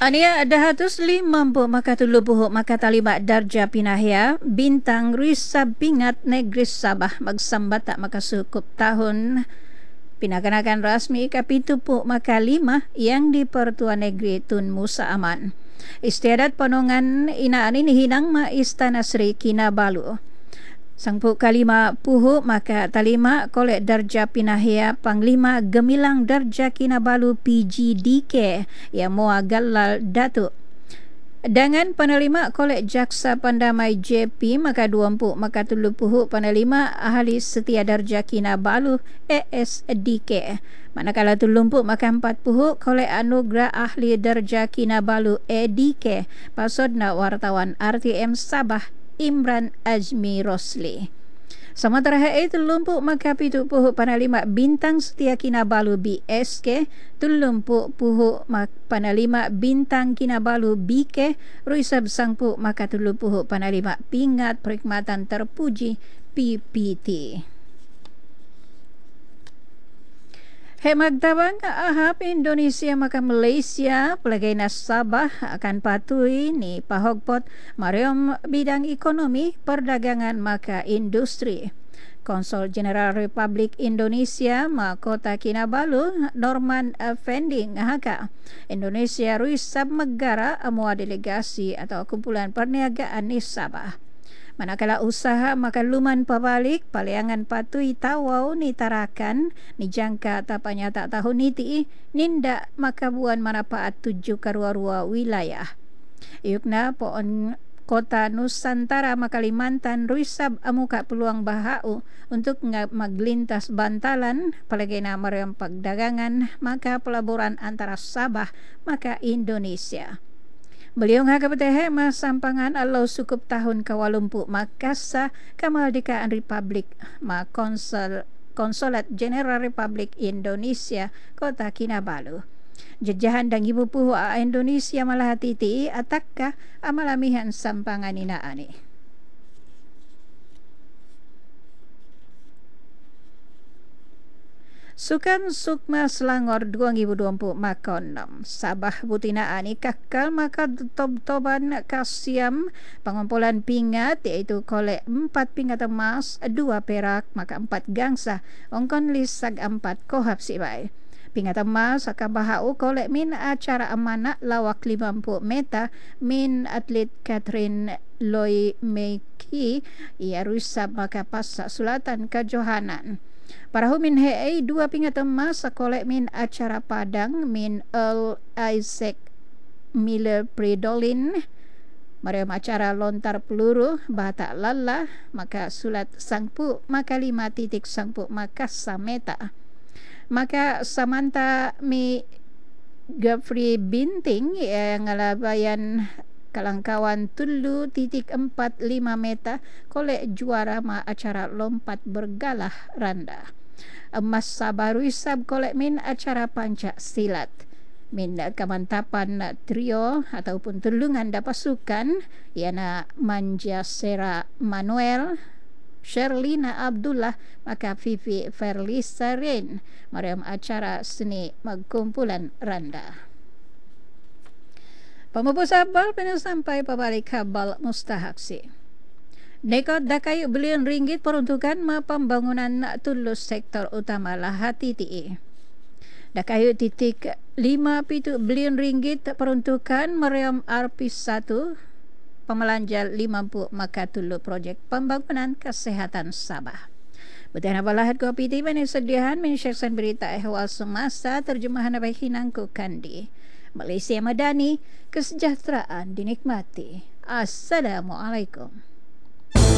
Ania dahatus 50 maka 30 maka talimat darjah pinahya bintang risab bingat negeri Sabah magsambata maka sukup tahun pinaganakan rasmi kapitupu maka 5 yang di Pertua Negeri Tun Musa Aman. Istiadat penongan inaan ini hinang ma Istana Sri Kinabalu. Sangpu kalima puhu maka talima kolek darjah pinahya panglima gemilang darjah Kinabalu PGDK yang moa galal datuk. Dengan penerima kolek jaksa pandamai JP maka 20 maka 30 penerima ahli setia darjah Kinabalu ASDK. Manakala 30 maka 40 kolek anugerah ahli darjah Kinabalu ADK pasodna wartawan RTM Sabah Imran Azmi Rosli. Sementara itu lumpuk maka 70 panalima bintang setia Kinabalu BSK, lumpuk puhu panalima bintang Kinabalu BK, ruisab sangpu maka 30 panalima pingat perkhidmatan terpuji PPT. Magtabang ahap Indonesia maka Malaysia pelagai Sabah akan patuhi ni pahogpot mariam bidang ekonomi perdagangan maka industri. Konsul Jeneral Republik Indonesia Kota Kinabalu Norman Effendi ngahaka Indonesia ruisab negara amua delegasi atau kumpulan perniagaan ni Sabah. Manakala usaha maka luman pabalik paliangan patui tawau ni tarakan ni jangka tapanya tak tahun niti ninda maka buan manapaat 7 karua-rua wilayah. Iukna poon Kota Nusantara Kalimantan ruisab amuka peluang bahau untuk maglintas bantalan palagi na mariam pagdagangan maka pelaburan antara Sabah maka Indonesia. Beliau ngakapateh masampangan alau sukup tahun kawalumpu Makassar Kemerdekaan Republik Konsulat Jeneral Republik Indonesia Kota Kinabalu. Jejahan dan ibu puhu Indonesia malah titi atakka amalamihan sampangan inaani. Sukan Sukma Selangor 2020 maka 6 Sabah Butina ani kakal maka toban kasiam pengumpulan pingat iaitu kolek 4 pingat emas 2 perak maka 4 gangsa ongkon lisag 4 kohap sibai. Pingat emas akan bahau kolek min acara amanah lawak 50 meter min atlet Catherine Loy Meki ia rusab maka pasak sulatan kejohanan. Para humin hei 2 pingat emas kolek min acara Padang min Earl Isaac Miller Predolin mariam acara lontar peluru batak lalla maka sulat sangpu maka 5 titik sangpu maka sameta maka Samantha mi Geoffrey Binting yang ngalabayan kalangkawan 3.45 meter kolek juara ma acara lompat bergalah randa. Emas Sabah ruisab kolek min acara pancak silat. Min kemantapan trio ataupun tulungan pasukan iana Manjasera Manuel, Sherlina Abdullah maka Fifi Ferlisa Ren mariam acara seni magkumpulan randa. Pemupus abal pernah sampai pabalik kabal mustahaksi. Nekot dakai bilion ringgit peruntukan pembangunan tulus sektor utama lahati TE. Dakai titik 5 bilion ringgit peruntukan meriam RP1 pemelanja 50 maka tulu projek pembangunan kesehatan Sabah. Betul apa lahat kopi tiba ni sediahan menyukseskan berita ehwal semasa terjemahan Abah Hinangku Kandi. Malaysia Madani, kesejahteraan dinikmati. Assalamualaikum.